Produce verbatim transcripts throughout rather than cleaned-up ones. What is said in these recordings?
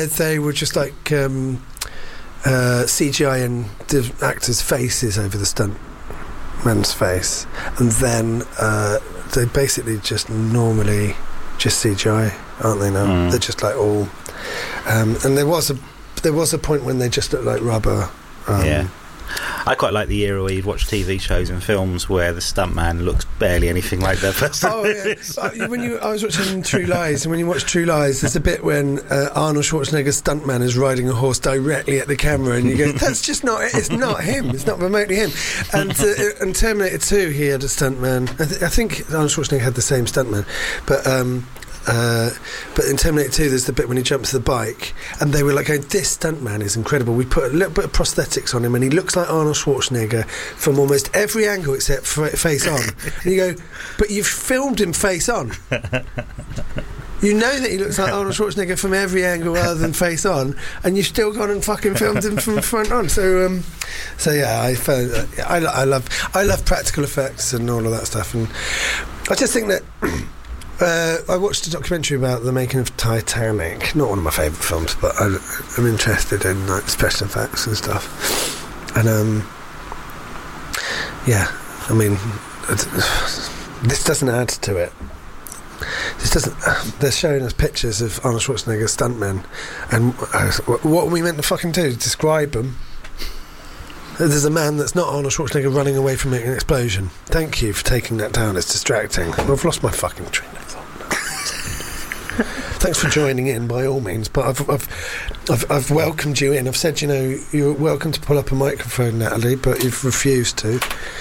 they were just like um, uh, C G I and the actors' faces over the stunt man's face, and then uh, they basically just normally just C G I, aren't they now? Mm. They're just like all um, and there was a there was a point when they just looked like rubber. um, yeah I quite like the era where you'd watch T V shows and films where the stuntman looks barely anything like their person. Oh yeah. uh, when you I was watching True Lies, and when you watch True Lies, there's a bit when uh, Arnold Schwarzenegger's stuntman is riding a horse directly at the camera, and you go, that's just not it. It's not him. It's not remotely him. And uh, in Terminator two, he had a stuntman. I, th- I think Arnold Schwarzenegger had the same stuntman, but um, Uh, but in Terminator two, there's the bit when he jumps the bike, and they were like going, this stuntman is incredible. We put a little bit of prosthetics on him, and he looks like Arnold Schwarzenegger from almost every angle except f- face on. And you go, but you've filmed him face on. You know that he looks like Arnold Schwarzenegger from every angle other than face on, and you've still gone and fucking filmed him from front on. So, um, so yeah, I, found, uh, I, I love, I love practical effects and all of that stuff, and I just think that. Uh, I watched a documentary about the making of Titanic. Not one of my favourite films, but I, I'm interested in like special effects and stuff. And um, yeah, I mean, this doesn't add to it. This doesn't. Uh, they're showing us pictures of Arnold Schwarzenegger stuntmen, and uh, what are we meant to fucking do? Describe them? There's a man that's not Arnold Schwarzenegger running away from an explosion. Thank you for taking that down. It's distracting. I've lost my fucking train of thought. Thanks for joining in, by all means. But I've, I've, I've, I've welcomed you in. I've said, you know, you're welcome to pull up a microphone, Natalie, but you've refused to.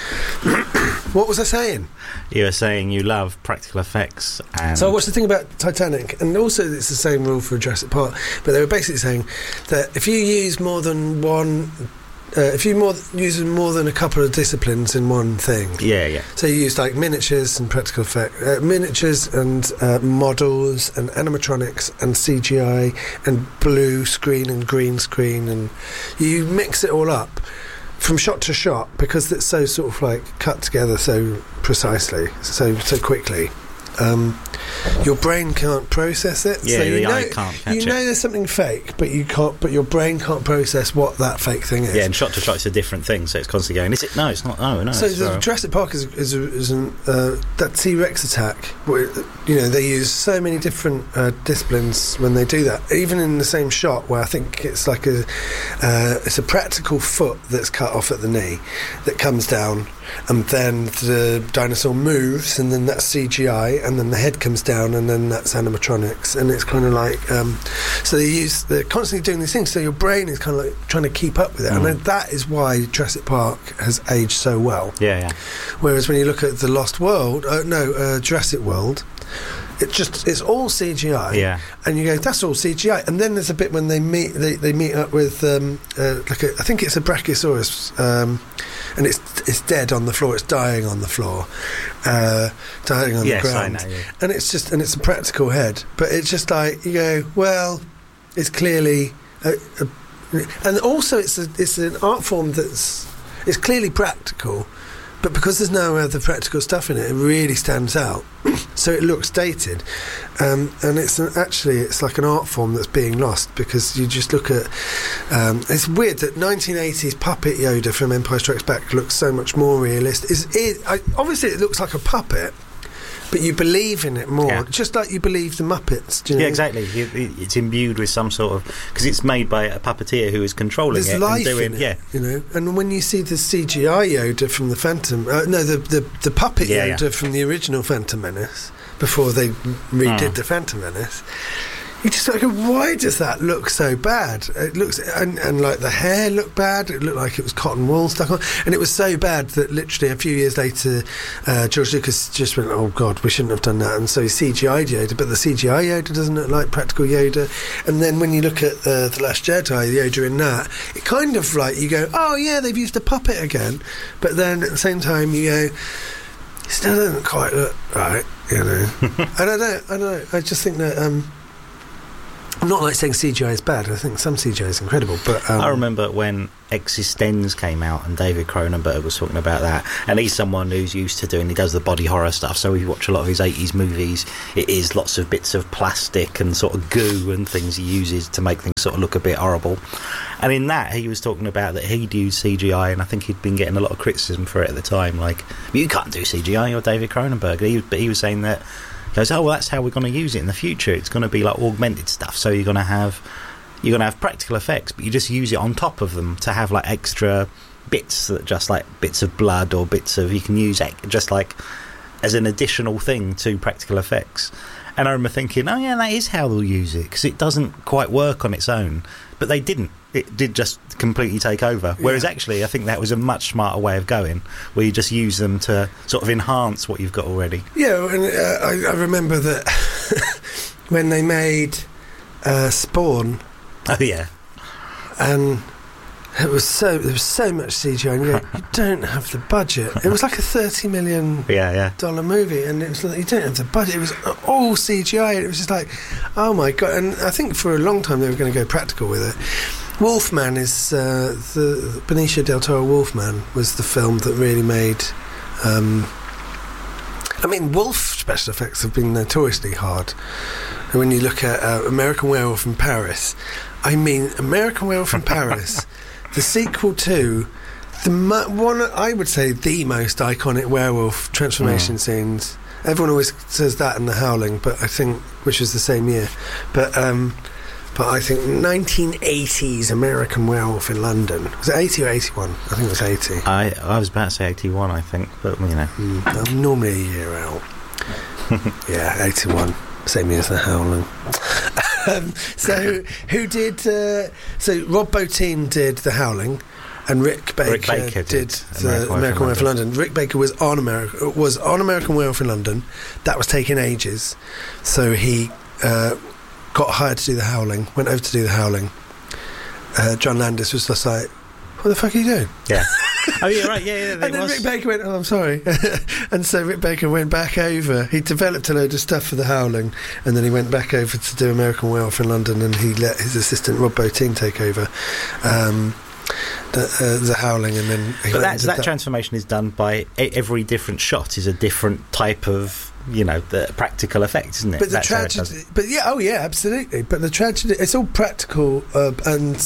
What was I saying? You were saying you love practical effects. And so what's the thing about Titanic? And also it's the same rule for Jurassic Park. But they were basically saying that if you use more than one... Uh, if you more use more than a couple of disciplines in one thing, yeah, yeah. So you use like miniatures and practical effect, uh, miniatures and uh, models and animatronics and C G I and blue screen and green screen, and you mix it all up from shot to shot because it's so sort of like cut together so precisely, so so quickly. Um, your brain can't process it. Yeah, so you the know, eye can't catch you it. know there's something fake, but you can't. But your brain can't process what that fake thing is. Yeah, and shot to shot, it's a different thing. So it's constantly going. Is it? No, it's not. No, no. So it's the right. Jurassic Park is is, a, is an, uh, that T-Rex attack. Where, you know, they use so many different uh, disciplines when they do that. Even in the same shot, where I think it's like a uh, it's a practical foot that's cut off at the knee that comes down. And then the dinosaur moves, and then that's C G I, and then the head comes down, and then that's animatronics, and it's kind of like um, so they use they're constantly doing these things. So your brain is kind of like trying to keep up with it, mm. and that is why Jurassic Park has aged so well. Yeah, yeah. Whereas when you look at the Lost World, uh, no, uh, Jurassic World. It just it's all C G I, yeah. And you go, that's all C G I. And then there's a bit when they meet they, they meet up with um, uh, like a, I think it's a Brachiosaurus, um, and it's it's dead on the floor. It's dying on the floor, uh, dying on yes, the ground. I know, yeah. And it's just and it's a practical head, but it's just like you go, well, it's clearly, a, a, and also it's a, it's an art form that's it's clearly practical. But because there's no other practical stuff in it, it really stands out. So it looks dated, um, and it's an, actually it's like an art form that's being lost because you just look at. Um, it's weird that nineteen eighties puppet Yoda from Empire Strikes Back looks so much more realistic. Is it, I, obviously it looks like a puppet. But you believe in it more, yeah. Just like you believe the Muppets. Do you know? Yeah, exactly. It's imbued with some sort of because it's made by a puppeteer who is controlling There's it life and doing, in it, yeah, you know. And when you see the C G I Yoda from the Phantom, uh, no, the, the the puppet yeah, Yoda yeah. from the original Phantom Menace before they redid mm. the Phantom Menace. You just like, why does that look so bad? It looks, and, and like the hair looked bad. It looked like it was cotton wool stuck on, and it was so bad that literally a few years later, uh, George Lucas just went, "Oh God, we shouldn't have done that." And so he C G I'd Yoda, but the C G I Yoda doesn't look like practical Yoda. And then when you look at uh, The Last Jedi, the Yoda in that, it kind of like you go, "Oh yeah, they've used a puppet again," but then at the same time you go, "It still doesn't quite look right," you know. And I don't, I don't know. I just think that. Um, I'm not like saying C G I is bad. I think some C G I is incredible. But um, I remember when Existenz came out and David Cronenberg was talking about that, and he's someone who's used to doing, he does the body horror stuff, so we watch a lot of his eighties movies. It is lots of bits of plastic and sort of goo and things he uses to make things sort of look a bit horrible. And in that, he was talking about that he'd used C G I, and I think he'd been getting a lot of criticism for it at the time, like, you can't do C G I, you're David Cronenberg. He, but he was saying that, he goes, oh, well, that's how we're going to use it in the future. It's going to be like augmented stuff, so you're going to have you're going to have practical effects, but you just use it on top of them to have like extra bits, that just like bits of blood or bits of, you can use it just like as an additional thing to practical effects. And I remember thinking, oh yeah, that is how they'll use it, because it doesn't quite work on its own. But they didn't. It did just completely take over. Whereas yeah. actually, I think that was a much smarter way of going, where you just use them to sort of enhance what you've got already. Yeah, and uh, I, I remember that when they made uh, Spawn. Oh yeah. And it was so there was so much C G I, and you, go, you don't have the budget. It was like a thirty million yeah, yeah. dollar movie, and it was like, you don't have the budget. It was all C G I, and it was just like, oh my god! And I think for a long time they were going to go practical with it. Wolfman is uh, the Benicio del Toro. Wolfman was the film that really made. Um, I mean, wolf special effects have been notoriously hard. And when you look at uh, American Werewolf in Paris, I mean, American Werewolf in Paris, the sequel to the mo- one, I would say, the most iconic werewolf transformation mm. scenes. Everyone always says that in The Howling, but I think, which was the same year, but um, but I think nineteen eighties American Werewolf in London, was it eighty or eighty-one? I think it was eighty. I I was about to say eighty-one, I think, but you know, mm, I'm normally a year out. Yeah, eighty-one, same year as The Howling. um, so who did? Uh, so Rob Bottin did The Howling, and Rick Baker, Rick Baker did, did the American, American Werewolf in London. Rick Baker was on America was on American Werewolf in London. That was taking ages, so he uh, got hired to do The Howling. Went over to do The Howling. Uh, John Landis was just like, "What the fuck are you doing?" Yeah. Oh yeah, right. Yeah, yeah. And then was. Rick Baker went, "Oh, I'm sorry," and so Rick Baker went back over. He developed a load of stuff for The Howling, and then he went back over to do American Werewolf in London, and he let his assistant Rob Bottin take over. Um, The, uh, the Howling, and then he but that's, that, that transformation is done by every different shot is a different type of, you know, the practical effect, isn't it? But the that's tragedy, but yeah, oh yeah, absolutely. But the tragedy, it's all practical, uh, and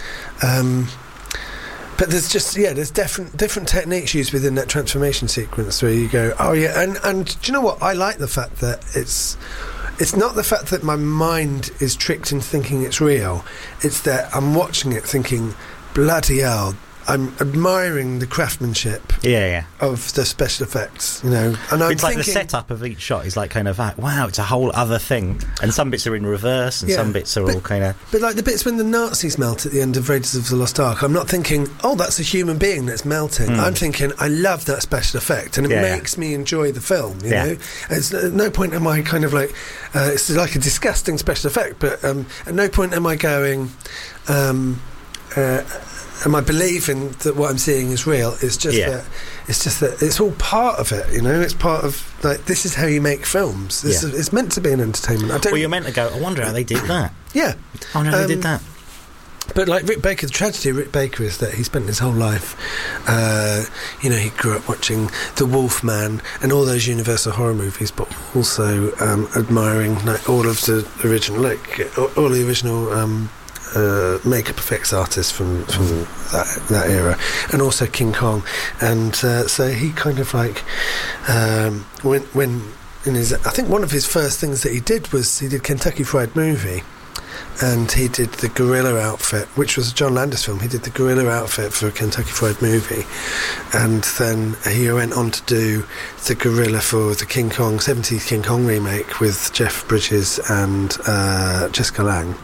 um, but there's just yeah, there's different different techniques used within that transformation sequence where you go, oh yeah, and and do you know what? I like the fact that it's. It's not the fact that my mind is tricked into thinking it's real. It's that I'm watching it thinking, bloody hell, I'm admiring the craftsmanship yeah, yeah. of the special effects, you know. And I'm it's like thinking, the setup of each shot is like kind of like, wow, it's a whole other thing. And some bits are in reverse, and yeah, some bits are but, all kind of. But like the bits when the Nazis melt at the end of Raiders of the Lost Ark, I'm not thinking, oh, that's a human being that's melting. Mm. I'm thinking, I love that special effect, and it yeah, makes yeah. me enjoy the film. You yeah. know, it's, at no point am I kind of like, uh, it's like a disgusting special effect, but um, at no point am I going. Um, uh, Am I believing that what I'm seeing is real? It's just yeah. that it's just that it's all part of it, you know. It's part of like this is how you make films. This yeah. is, it's meant to be an entertainment. I don't. Well, you're meant to go. I wonder how they did that. Yeah, I wonder how um, they did that. But like Rick Baker, the tragedy of Rick Baker is that he spent his whole life, uh, you know, he grew up watching The Wolfman and all those Universal horror movies, but also um, admiring like all of the original, like all the original. Um, Uh, makeup effects artists from, from that, that era, and also King Kong, and uh, so he kind of like um, when when in his I think one of his first things that he did was he did Kentucky Fried Movie, and he did the gorilla outfit, which was a John Landis film. He did the gorilla outfit for Kentucky Fried Movie, and then he went on to do the gorilla for the King Kong seventies King Kong remake with Jeff Bridges and uh, Jessica Lange.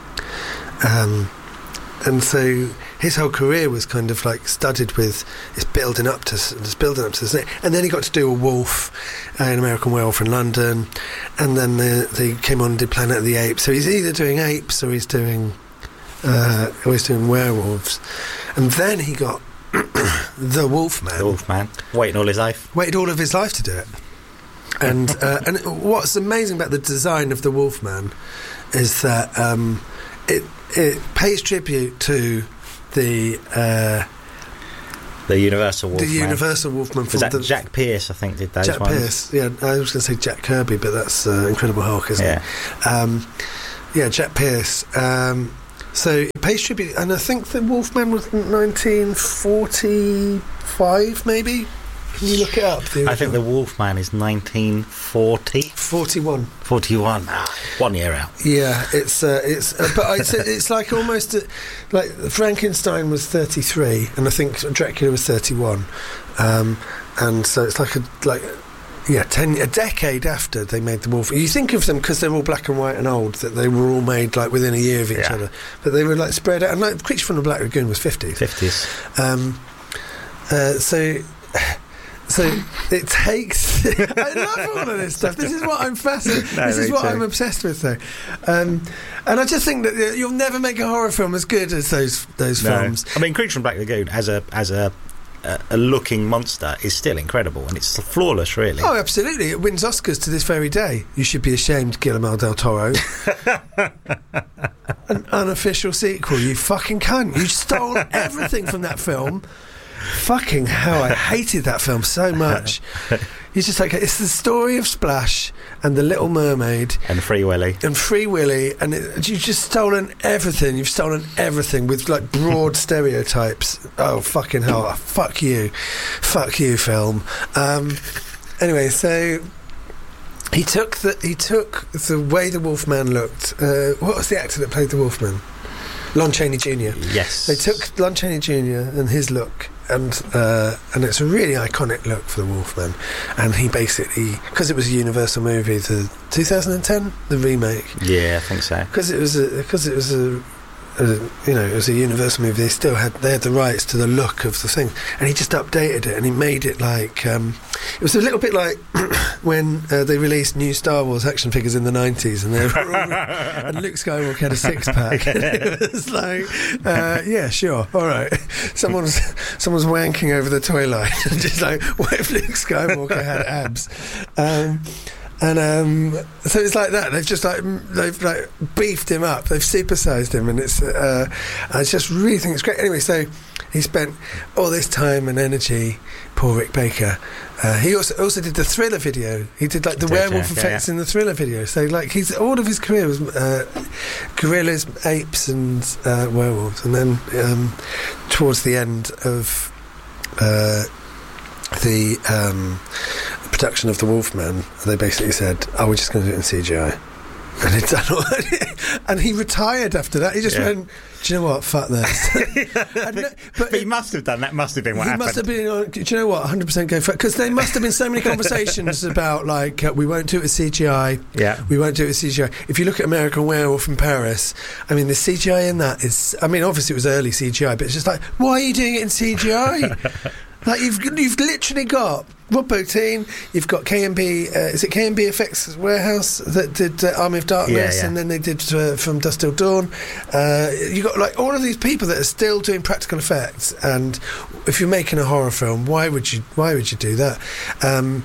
Um, and so his whole career was kind of like studded with it's building up to it's building up to this, and then he got to do a wolf, uh, an American Werewolf in London, and then the, they came on and did Planet of the Apes. So he's either doing apes or he's doing uh, or he's doing werewolves, and then he got the Wolfman. The Wolfman, waiting all his life, waited all of his life to do it, and uh, and what's amazing about the design of the Wolfman is that. Um, it it pays tribute to the uh, the Universal Wolfman. The Universal Wolfman. Was that the, Jack Pierce? I think did those Jack ones. Pierce. Yeah, I was going to say Jack Kirby, but that's uh, Incredible Hulk, isn't yeah. it? Um, yeah, Jack Pierce. Um, so it pays tribute, and I think the Wolfman was nineteen forty-five, maybe. Can you look it up? I think the Wolfman is nineteen forty. forty-one. forty-one. Ah, one year out. Yeah, it's uh, it's uh, but it's, it's like almost uh, like Frankenstein was thirty-three, and I think Dracula was thirty-one, um, and so it's like a like yeah, ten a decade after they made the Wolf. You think of them because they're all black and white and old, that they were all made like within a year of each yeah. other, but they were like spread out. And like Creature from the Black Lagoon was fifties. Fifties. Um, uh, so. So it takes. I love all of this stuff. This is what I'm fascinated. No, this is what too. I'm obsessed with, though. Um, and I just think that you'll never make a horror film as good as those those no. films. I mean, Creature from Black Lagoon as a as a a, a looking monster is still incredible, and it's flawless, really. Oh, absolutely! It wins Oscars to this very day. You should be ashamed, Guillermo del Toro. An unofficial sequel. You fucking cunt! You stole everything from that film. Fucking hell, I hated that film so much. You're just like, it's the story of Splash and the Little Mermaid and Free Willy and Free Willy, and it, you've just stolen everything. You've stolen everything with like broad stereotypes. Oh fucking hell! Fuck you, fuck you, film. Um, anyway, so he took the he took the way the Wolfman looked. Uh, what was the actor that played the Wolfman? Lon Chaney Junior Yes. They took Lon Chaney Junior and his look, and uh, and it's a really iconic look for the Wolfman. And he basically, because it was a Universal movie, the two thousand ten, the remake. Yeah, I think so. Because it was a, because it was a, a, you know, it was a Universal movie. They still had they had the rights to the look of the thing, and he just updated it and he made it like um, it was a little bit like when uh, they released new Star Wars action figures in the nineties, and they were all, and Luke Skywalker had a six pack. It was like, uh, yeah, sure, all right. Someone's someone's wanking over the toy line, just like, what if Luke Skywalker had abs? Um, And um, so it's like that. They've just like they've like beefed him up. They've supersized him, and it's. Uh, I just really think it's great. Anyway, so he spent all this time and energy. Poor Rick Baker. Uh, he also also did the Thriller video. He did like the Did, werewolf yeah, effects yeah. in the Thriller video. So like he's all of his career was uh, gorillas, apes, and uh, werewolves. And then um, towards the end of uh, the. Um, production of the Wolfman, they basically said, "Oh, we're just going to do it in C G I," and it's done all and he retired after that. He just Yeah. went, "Do you know what? Fuck this." And no, but, but he must have done that. Must have been what he happened. must have been. On, do you know what? one hundred percent go for it, because there must have been so many conversations about like uh, we won't do it with C G I. Yeah, we won't do it with C G I. If you look at American Werewolf in Paris, I mean, the C G I in that is. I mean, obviously it was early C G I, but it's just like, why are you doing it in C G I? Like you've you've literally got Rob Bottin, you've got K M B. Uh, is it K M B Effects Warehouse that did uh, Army of Darkness, Yeah, yeah. and then they did uh, From Dusk Till Dawn. Uh, you got like all of these people that are still doing practical effects. And if you're making a horror film, why would you why would you do that? Um,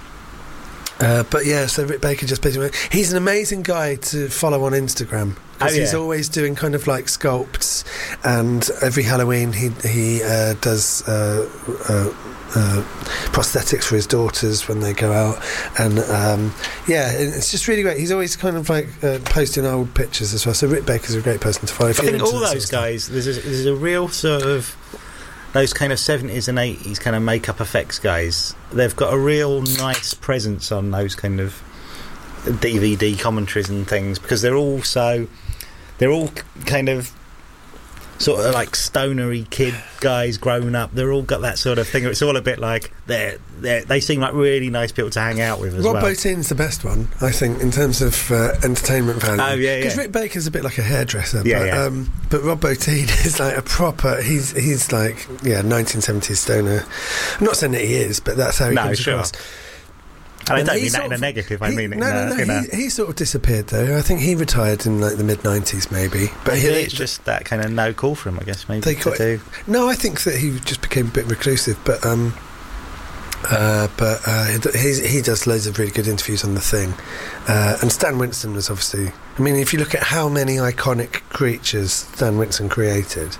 uh, but yeah, so Rick Baker just basically he's an amazing guy to follow on Instagram. Because Oh, he's yeah. always doing kind of like sculpts, and every Halloween he he uh, does uh, uh, uh, prosthetics for his daughters when they go out, and um, yeah, it's just really great. He's always kind of like uh, posting old pictures as well. So Rick Baker's a great person to follow. If I you're think into all that those sort of guys. There's a, there's a real sort of those kind of seventies and eighties kind of makeup effects guys. They've got a real nice presence on those kind of D V D commentaries and things, because they're all so they're all kind of sort of like stonery kid guys grown up. They're all got that sort of thing. It's all a bit like they're they they seem like really nice people to hang out with as Rob well. Bottin's the best one, I think, in terms of uh, entertainment value. Oh, yeah, Because yeah. Rick Baker's a bit like a hairdresser. Yeah, but, yeah. Um, but Rob Bottin is like a proper. He's he's like yeah, nineteen seventies stoner. I'm not saying that he is, but that's how he No, comes sure. across. And I And don't he mean that sort in a of- negative. I he- mean it no, in a, no, in no. a He, he sort of disappeared though. I think he retired in like the mid nineties, maybe. But he, it's just that kind of no call for him, I guess. Maybe They to call it- do. No, I think that he just became a bit reclusive. But um, uh, but uh, he he does loads of really good interviews on The Thing, uh, and Stan Winston was obviously I mean, if you look at how many iconic creatures Stan Winston created,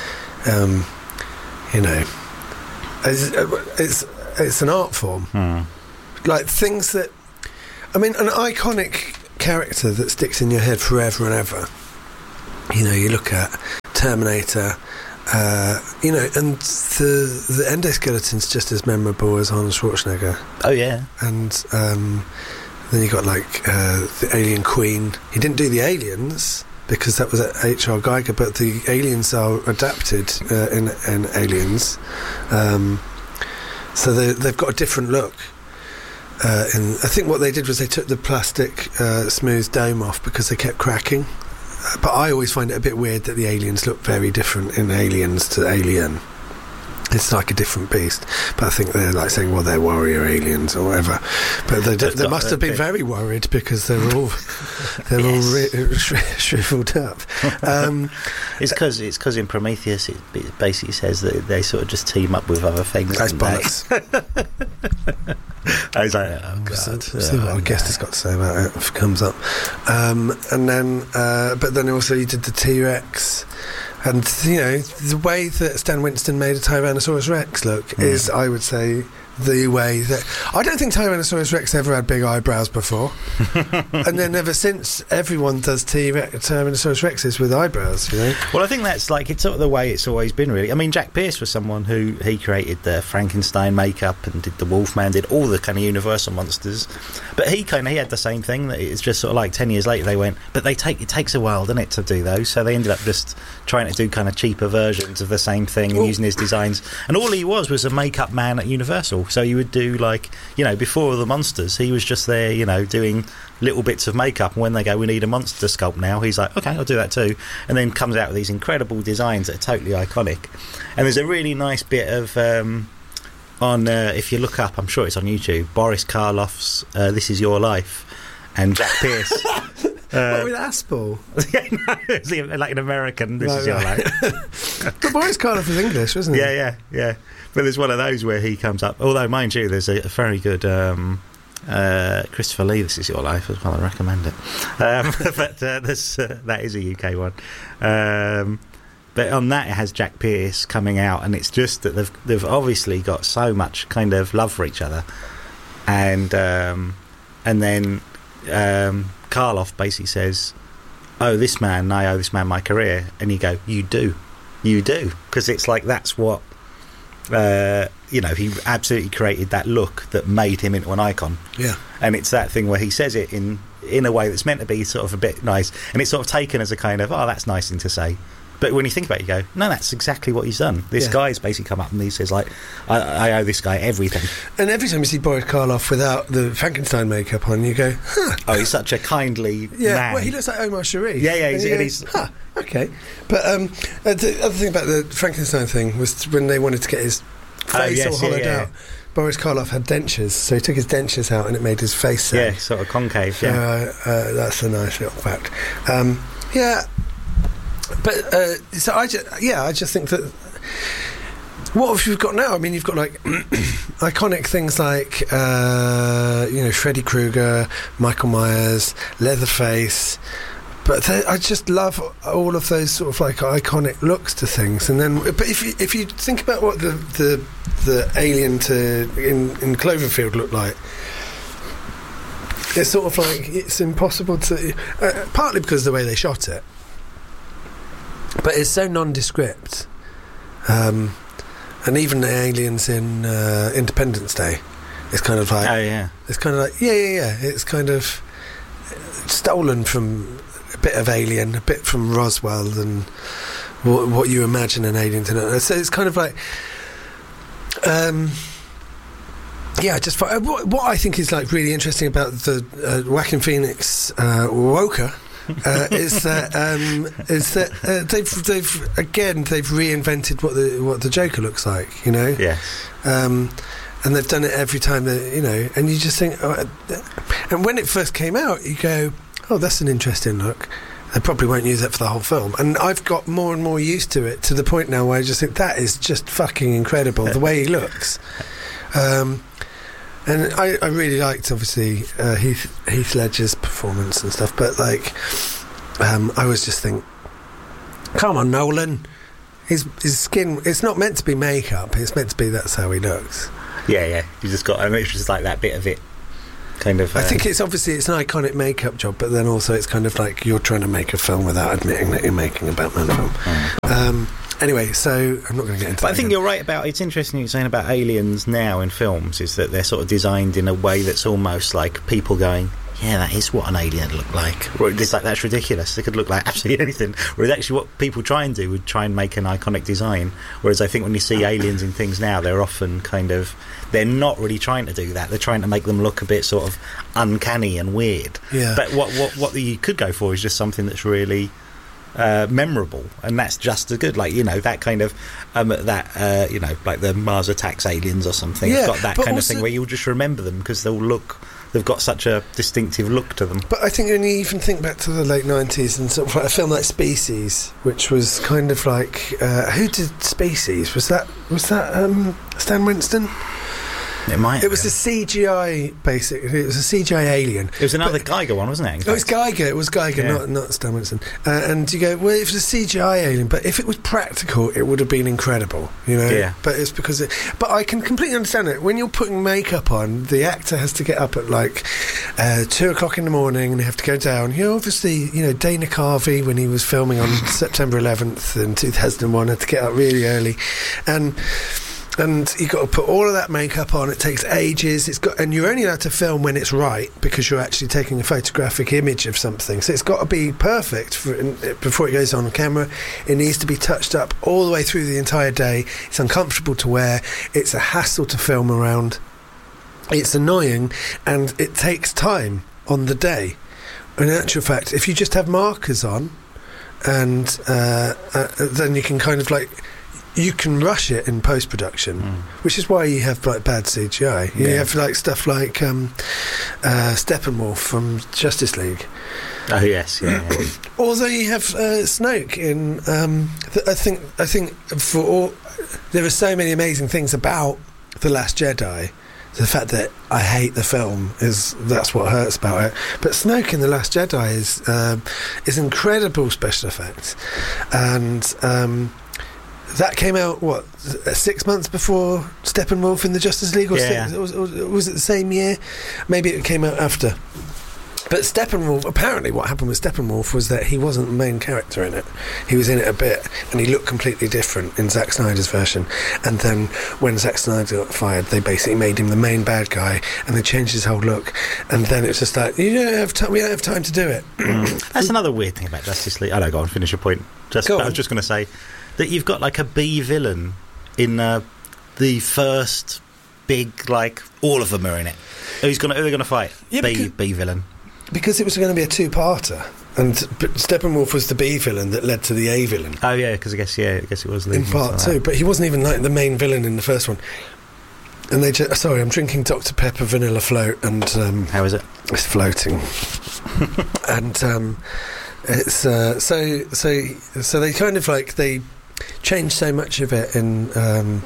um, you know, it's, it's it's an art form. Hmm. Like things that, I mean, an iconic character that sticks in your head forever and ever. You know, you look at Terminator, uh, you know, and the the endoskeleton's just as memorable as Arnold Schwarzenegger. Oh yeah, and um, then you got like uh, the Alien Queen. He didn't do the aliens because that was H R Geiger, but the aliens are adapted uh, in in Aliens, um, so they, they've got a different look. Uh, and I think what they did was they took the plastic uh, smooth dome off because they kept cracking. Uh, but I always find it a bit weird that the aliens look very different in Aliens to Alien. It's like a different beast. But I think they're like saying, well, they're warrior aliens or whatever. But they, d- they must have been bit. very worried because they're all they're Yes. all ri- shri- shriveled up. Um, it's because it's because in Prometheus it, it basically says that they sort of just team up with other things. that's don't they? bollocks. I was like, oh So, god. see what Oh, our guest has got to say about it if it comes up. Um, and then, uh, but then also you did the T-Rex. And, you know, the way that Stan Winston made a Tyrannosaurus Rex look Mm. is, I would say, the way that... I don't think Tyrannosaurus Rex ever had big eyebrows before. And then ever since, everyone does T-Rex, Tyrannosaurus Rexes with eyebrows, you know? Well, I think that's like it's sort of the way it's always been, really. I mean, Jack Pierce was someone who he created the Frankenstein makeup and did the Wolfman, did all the kind of Universal monsters. But he kind of he had the same thing. That it's just sort of like ten years later they went, but they take it takes a while, doesn't it, to do those? So they ended up just trying to do kind of cheaper versions of the same thing and Well- using his designs. And all he was was a makeup man at Universal. So you would do like you know before the monsters, he was just there, you know, doing little bits of makeup, and when they go, we need a monster sculpt now, he's like, okay, I'll do that too, and then comes out with these incredible designs that are totally iconic. And there's a really nice bit of um, on uh, if you look up, I'm sure it's on YouTube, Boris Karloff's uh, This Is Your Life, and Jack Pierce. What with Aspel? Yeah, no, it's like an American This Right, Is Your right. Life. But Boris Karloff was English, wasn't he? Yeah, yeah, yeah. But there's one of those where he comes up. Although, mind you, there's a, a very good um, uh, Christopher Lee, This Is Your Life as well. I recommend it. Um, but uh, there's, uh, that is a U K one. Um, but on that, it has Jack Pierce coming out, and it's just that they've they've obviously got so much kind of love for each other, and um, and then um, Karloff basically says, "Oh, this man, I owe this man my career," and you go, "You do, you do," because it's like that's what. Uh, you know, he absolutely created that look that made him into an icon. Yeah. And it's that thing where he says it in in a way that's meant to be sort of a bit nice, and it's sort of taken as a kind of, oh, that's nice thing to say. But when you think about it, you go, no, that's exactly what he's done. This Yeah. guy's basically come up and he says, like, I, I owe this guy everything. And every time you see Boris Karloff without the Frankenstein makeup on, you go, huh. Oh, he's such a kindly Yeah, man. well, he looks like Omar Sharif. Yeah, yeah, And he's- you and go, he's- huh, okay. But um, uh, the other thing about the Frankenstein thing was when they wanted to get his face Oh, yes, all yeah, hollowed yeah. out. Boris Karloff had dentures, so he took his dentures out and it made his face sad. yeah, sort of concave. So, Yeah, uh, uh, that's a nice little fact. Um, yeah, but uh, so I just, yeah, I just think that what have you got now? I mean, you've got like iconic things like uh, you know Freddy Krueger, Michael Myers, Leatherface. But they, I just love all of those sort of like iconic looks to things. And then, but if you if you think about what the the, the alien to in, in Cloverfield looked like, it's sort of like it's impossible to. Uh, partly because of the way they shot it, but it's so nondescript. Um, and even the aliens in uh, Independence Day, it's kind of like oh yeah, it's kind of like yeah, yeah, yeah. It's kind of stolen from a bit of Alien, a bit from Roswell, and what, what you imagine an alien to know. So it's kind of like, um, yeah. Just fi- what, what I think is like really interesting about the uh, Joaquin Phoenix uh, Woker. uh, is that um, is that uh, they've they've again they've reinvented what the what the Joker looks like, you know. yeah. Um, and they've done it every time that you know, and you just think, oh, and when it first came out, you go, oh, that's an interesting look. They probably won't use it for the whole film, and I've got more and more used to it to the point now where I just think that is just fucking incredible the way he looks. Um, And I, I really liked, obviously, uh, Heath, Heath Ledger's performance and stuff, but, like, um, I always just think, come on, Nolan. His, his skin, it's not meant to be makeup, it's meant to be that's how he looks. Yeah, yeah. You just got, I mean, it's just like that bit of it, kind of. Uh, I think it's obviously, it's an iconic makeup job, but then also it's kind of like you're trying to make a film without admitting that you're making a Batman film. Mm. Um, Anyway, so I'm not going to get into but that I think again. you're right about, it's interesting you're saying about aliens now in films, is that they're sort of designed in a way that's almost like people going, yeah, that is what an alien looked like. Or it's like, that's ridiculous. They could look like absolutely anything. Whereas actually what people try and do would try and make an iconic design. Whereas I think when you see aliens in things now, they're often kind of, they're not really trying to do that. They're trying to make them look a bit sort of uncanny and weird. Yeah. But what, what, what you could go for is just something that's really... Uh, memorable, and that's just as good. Like, you know, that kind of um, that uh, you know, like the Mars Attacks aliens or something. Yeah, it's got that kind of also, thing where you'll just remember them because they'll look, they've got such a distinctive look to them. But I think when you even think back to the late nineties and sort of like a film like Species, which was kind of like uh, who did Species? Was that was that um, Stan Winston? It might. It was a C G I, basically. It was a C G I alien. It was another but, Geiger one, wasn't it? Oh, it was Geiger. It was Geiger, yeah. not not Stan Winston. Uh, and you go, well, it was a C G I alien, but if it was practical, it would have been incredible, you know. Yeah. But it's because it. But I can completely understand it. When you're putting makeup on, the actor has to get up at like uh, two o'clock in the morning, and they have to go down. You know, obviously, you know, Dana Carvey when he was filming on September eleventh in two thousand one had to get up really early, and. And you've got to put all of that makeup on. It takes ages. It's got, and you're only allowed to film when it's right because you're actually taking a photographic image of something. So it's got to be perfect for, before it goes on camera. It needs to be touched up all the way through the entire day. It's uncomfortable to wear. It's a hassle to film around. It's annoying, and it takes time on the day. In actual fact, if you just have markers on, and uh, uh, then you can kind of like. You can rush it in post-production, mm. which is why you have like bad C G I. You yeah. have like stuff like um, uh, Steppenwolf from Justice League. Oh yes, yeah. yeah. Although you have uh, Snoke in, um, th- I think I think for all there are so many amazing things about The Last Jedi. The fact that I hate the film is that's what hurts about it. But Snoke in The Last Jedi is um, is incredible special effects, and. Um, That came out, what, six months before Steppenwolf in the Justice League? Or yeah. six, or was, or was it the same year? Maybe it came out after. But Steppenwolf, apparently what happened with Steppenwolf was that he wasn't the main character in it. He was in it a bit, and he looked completely different in Zack Snyder's version. And then when Zack Snyder got fired, they basically made him the main bad guy, and they changed his whole look. And then it's just like, you don't have time, we don't have time to do it. That's another weird thing about Justice League. I don't go on, finish your point. Just, go I was just going to say... that you've got like a B villain in uh, the first big, like all of them are in it. Who's gonna who are they gonna fight? Yeah, B because, B villain. Because it was going to be a two-parter, and Steppenwolf was the B villain that led to the A villain. Oh yeah, because I guess yeah, I guess it was in part two. But he wasn't even like the main villain in the first one. And they just, sorry, I'm drinking Doctor Pepper Vanilla Float, and um, how is it? It's floating, and um, it's uh, so so so they kind of like they. changed so much of it in um,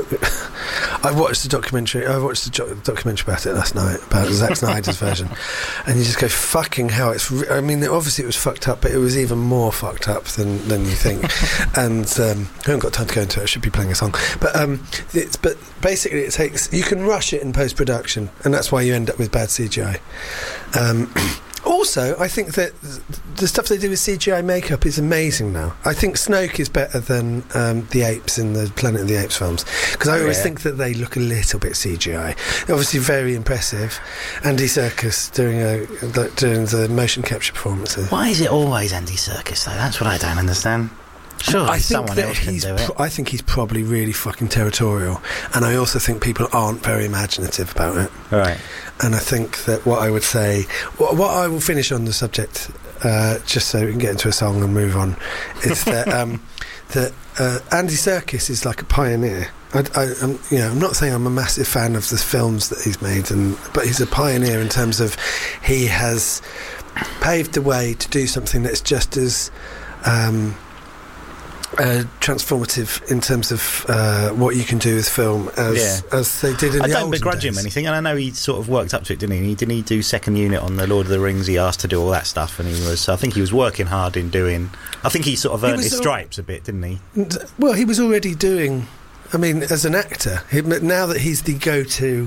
I watched the documentary I watched the jo- documentary about it last night about Zack Snyder's version, and you just go fucking hell it's re- I mean obviously it was fucked up, but it was even more fucked up than, than you think. And um, I haven't got time to go into it, I should be playing a song, but um, it's, but basically it takes you can rush it in post-production, and that's why you end up with bad C G I. um, Also, I think that the stuff they do with C G I makeup is amazing now. I think Snoke is better than um, the apes in the Planet of the Apes films, because I always yeah. think that they look a little bit C G I. They're obviously very impressive. Andy Serkis doing a doing the motion capture performances. Why is it always Andy Serkis though? That's what I don't understand. Sure, I think someone that else can he's do it. Pro- I think he's probably really fucking territorial, and I also think people aren't very imaginative about it. Right. And I think that what I would say, what, what I will finish on the subject, uh, just so we can get into a song and move on, is that um, that uh, Andy Serkis is like a pioneer. I, I, I'm, you know, I'm not saying I'm a massive fan of the films that he's made, and but he's a pioneer in terms of he has paved the way to do something that's just as. Um, uh, transformative in terms of uh, what you can do with film as Yeah. as they did in I the don't olden begrudge days. him anything, and I know he sort of worked up to it, didn't he? He didn't he do second unit on the Lord of the Rings. He asked to do all that stuff, and he was. So I think he was working hard in doing. I think he sort of He earned was his al- stripes a bit, didn't he? And, well, he was already doing. I mean, as an actor, he, now that he's the go-to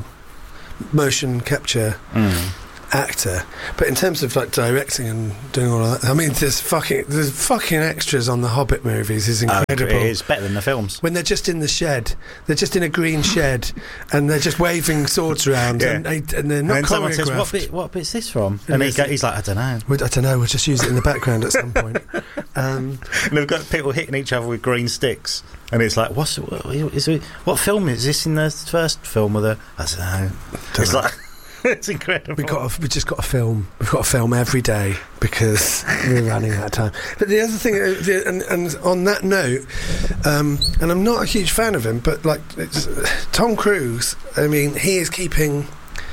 motion capture Mm. actor, but in terms of like directing and doing all of that, I mean, there's fucking there's fucking extras on the Hobbit movies is incredible. Oh, it is better than the films. When they're just in the shed, they're just in a green shed, and they're just waving swords around, Yeah. and, they, and they're And not then someone says, choreographed. "What bit? What bit's this from?" And And he it's- go, he's like, "I don't know." We- I don't know. We'll just use it in the background at some point. Um, And they've got people hitting each other with green sticks, and it's like, "What's what, is it, what film is this in the first film?" Or the I don't know. Don't it's know. like it's incredible. we got. To, we just got to film. We've got to film every day because we're running out of time. But the other thing, uh, the, and, and on that note, um, and I'm not a huge fan of him, but like it's, Tom Cruise. I mean, he is keeping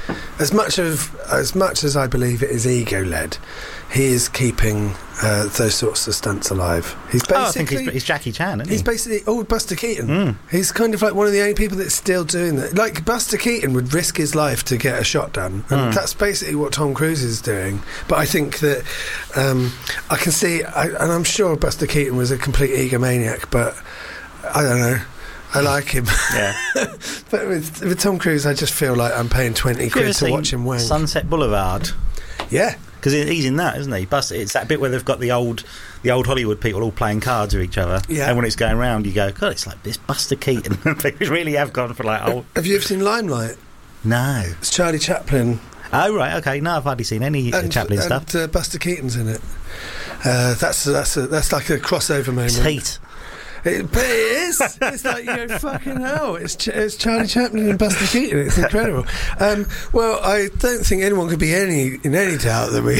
as much of as much as I believe it is ego led. He is keeping uh, those sorts of stunts alive. He's basically. Oh, I think he's, he's Jackie Chan, isn't he? He's basically old Buster Keaton. Mm. He's kind of like one of the only people that's still doing that. Like Buster Keaton would risk his life to get a shot done, and Mm. that's basically what Tom Cruise is doing. But I think that um, I can see, I, and I'm sure Buster Keaton was a complete egomaniac, but I don't know. I like him. Yeah. But with, with Tom Cruise, I just feel like I'm paying twenty Have you ever quid to seen watch him wank. Sunset Boulevard. Yeah. Because he's in that, isn't he? Bust, it's that bit where they've got the old, the old Hollywood people all playing cards with each other. Yeah. And when it's going round, you go, God, it's like this Buster Keaton. People really have gone for like, oh Have you ever seen Limelight? no. It's Charlie Chaplin. Oh right, okay. No, I've hardly seen any uh, Chaplin and, stuff. Uh, Buster Keaton's in it. Uh, that's that's a, that's like a crossover moment. It's Heat. It, but it is. It's like you go fucking hell. It's, Ch- it's Charlie Chaplin and Buster Keaton. It's incredible. Um, well, I don't think anyone could be any in any doubt that we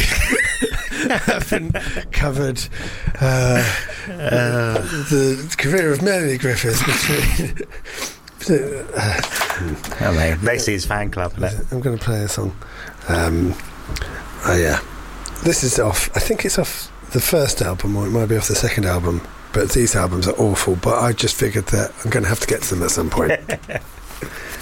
haven't covered uh, uh, the career of Melanie Griffiths. Between, uh, Oh, mate. This is fan club. isn't it? I'm going to play a song. Um, oh yeah, this is off. I think it's off the first album, or it might be off the second album. But these albums are awful. But I just figured that I'm going to have to get to them at some point.